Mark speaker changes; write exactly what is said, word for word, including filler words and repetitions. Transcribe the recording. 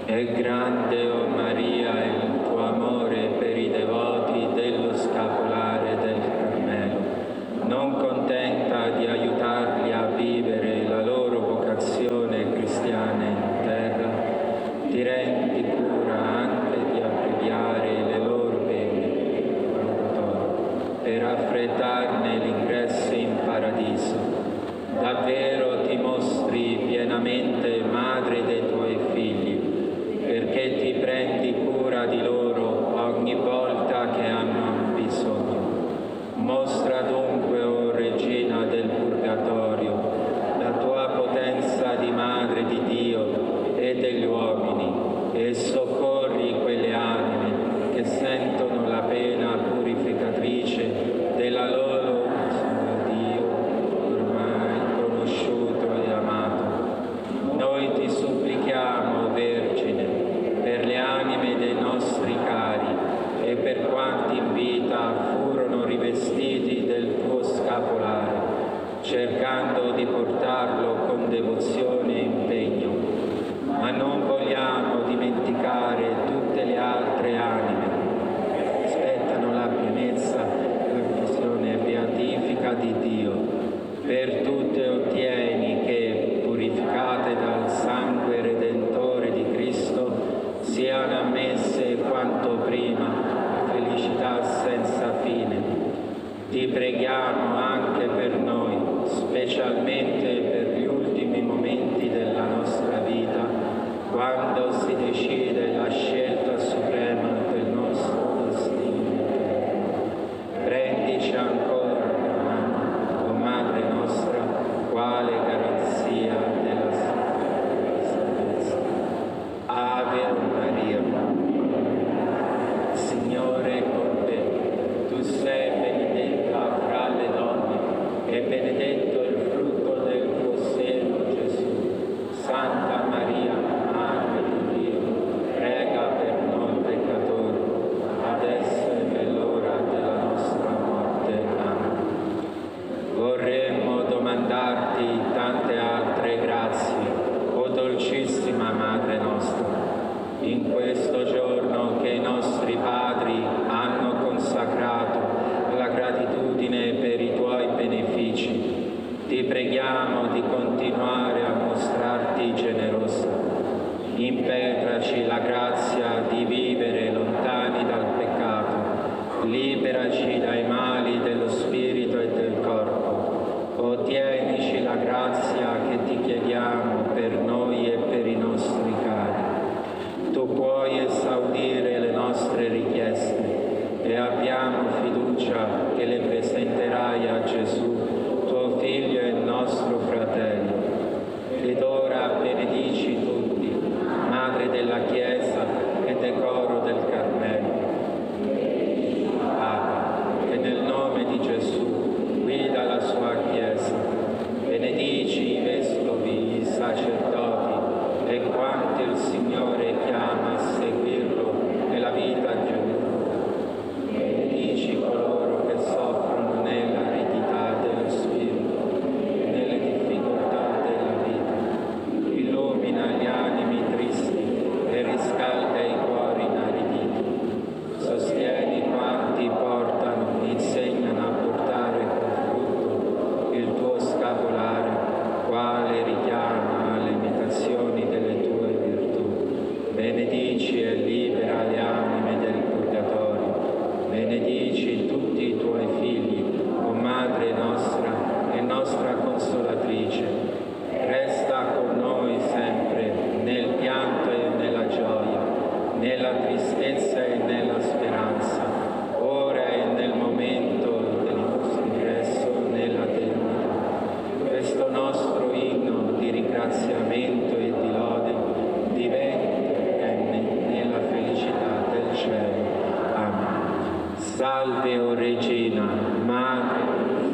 Speaker 1: È grande, o Maria, il tuo amore per i devoti dello scapolare del Carmelo. Non contenta di aiutarli a vivere la loro vocazione cristiana in terra, ti rendi cura anche di abbreviare le loro pene per affrettarne l'ingresso in paradiso. Davvero ti mostri pienamente madre dei tuoi figli, perché ti prendi cura di loro ogni volta che hanno bisogno. Mostra dunque, o Regina del Purgatorio, la tua potenza di Madre di Dio e degli uomini, e soccorri quelle anime che sentono la pena purificatrice della loro Dio ormai conosciuto e amato. Noi ti supplichiamo, Vergine, per le anime dei nostri cari e per quanti in vita furono rivestiti del tuo scapolare, cercando di portarlo con devozione e impegno. Ma non vogliamo dimenticare tutte le altre anime che aspettano la pienezza e la visione beatifica di Dio. Per tutte ottieni che, purificate dal sangue redentore di Cristo, siano ammesse quanto prima a felicità senza fine. Ti preghiamo anche per noi, specialmente per gli ultimi momenti della nostra vita, quando si decide la scelta suprema del nostro destino. Prendici ancora per mano, o Madre nostra, quale garanzia della salvezza. Ave Maria. Signore è con te, tu sei benedetta fra le donne, e benedetto il frutto del tuo seno, Gesù. Santa Maria, Madre di Dio, prega per noi peccatori, adesso e nell'ora della nostra morte. Amen. Vorremmo domandarti tante altre grazie, o dolcissima Madre nostra, in questo giorno che i nostri padri hanno consacrato alla gratitudine per i tuoi benefici. Ti preghiamo di continuare a mostrarti generosa. Impetraci la grazia di vivere lontani dal peccato, liberaci dai mali dello spirito e del corpo. Ottienici la grazia che ti chiediamo per noi e per i nostri cari. Tu puoi esaudire le nostre richieste e abbiamo fiducia che le presenterai a Gesù, tuo Figlio e nostro Fratello. Ed ora benedici tutti, Madre della Chiesa e decoro del Carmelo. Papa, che nel nome di Gesù guida la sua Chiesa, benedici i vescovi, i sacerdoti e quanti il Signore chiama a seguirlo nella vita giusta. Benedici coloro che soffrono nell'aridità dello Spirito, nelle difficoltà della vita. Illumina gli animi tristi e riscalda i cuori inariditi. Sostieni quanti portano, insegnano a portare con frutto il tuo scapolare, quale richiama alle imitazioni delle tue virtù. Benedici e libera le anime del purgatorio. Benedici tutti i tuoi figli, o Madre nostra e nostra consolatrice. Resta con noi sempre nel pianto e nella gioia, nella tristezza e nella speranza, ora e nel momento del nostro ingresso nella eternità. Questo nostro inno di ringraziamento e di lode diventi nella felicità del cielo. Amen. Salve, o Regina,